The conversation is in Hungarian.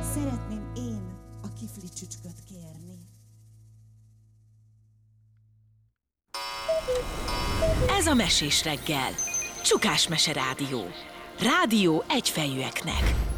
Szeretném én a kifli csücsköt kérni. Ez a Mesés reggel. Csukás Mese Rádió. Rádió egyfejűeknek.